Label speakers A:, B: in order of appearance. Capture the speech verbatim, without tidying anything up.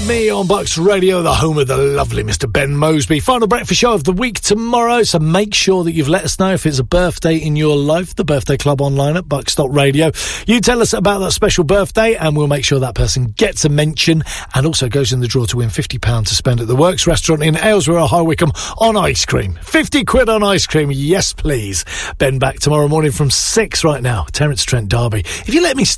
A: Me on Bucks Radio, the home of the lovely Mister Ben Moseby. Final breakfast show of the week tomorrow, so make sure that you've let us know if it's a birthday in your life. The Birthday Club online at bucks dot radio. You tell us about that special birthday and we'll make sure that person gets a mention and also goes in the draw to win fifty pounds to spend at the Works restaurant in Aylesbury or High Wycombe on ice cream. fifty quid on ice cream, yes please. Ben back tomorrow morning from six right now. Terence Trent D'Arby. If you let me stay